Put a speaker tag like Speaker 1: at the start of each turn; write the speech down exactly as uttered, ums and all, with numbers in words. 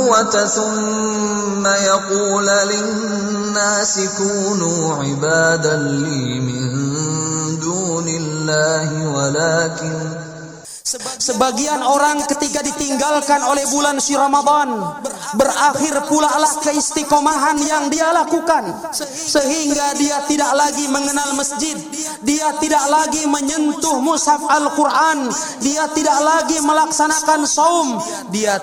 Speaker 1: القوة ثم يقول للناس كونوا عبادا لي من دون الله ولكن
Speaker 2: Sebagian orang ketika ditinggalkan oleh bulan si Ramadan, berakhir pula lah keistiqomahan yang dia lakukan, sehingga dia tidak lagi mengenal masjid, dia tidak lagi menyentuh mushaf Al-Quran, dia tidak lagi melaksanakan saum, dia